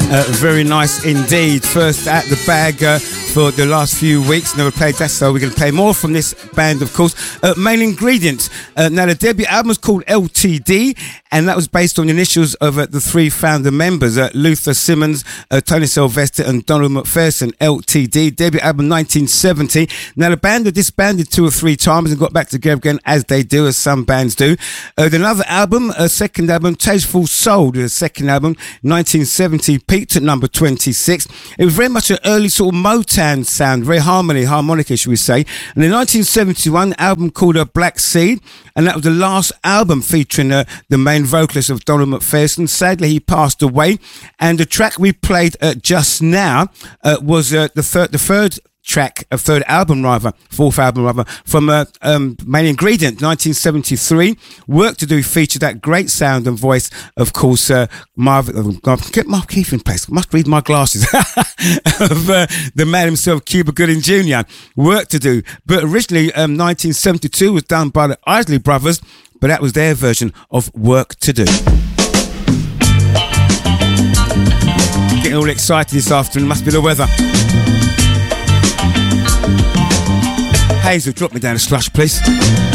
Very nice indeed. First at the bag for the last few weeks. Never played that, so we're going to play more from this band, of course. Main Ingredient. Now, the debut album was called LTD, and that was based on the initials of the three founder members, Luther Simmons, Tony Sylvester, and Donald McPherson. LTD. Debut album 1970. Now, the band had disbanded 2 or 3 times and got back together again, as they do, as some bands do. Another album, a second album, Tasteful Soul, the second album, 1970, peaked at number 26. It was very much an early sort of Motown sound, very harmonica, should we say. And in 1971, an album called Black Seed, and that was the last album featuring the main vocalist of Donald McPherson. Sadly, he passed away. And the track we played just now was the third track, fourth album from Main Ingredient, 1973. Work to Do featured that great sound and voice, of course, Marvin. Get Mark Keith in place. Must read my glasses. Of the man himself, Cuba Gooding Jr. Work to Do, but originally 1972 was done by the Isley Brothers, but that was their version of Work to Do. Getting all excited this afternoon. Must be the weather. Hazel, drop me down a slush, please.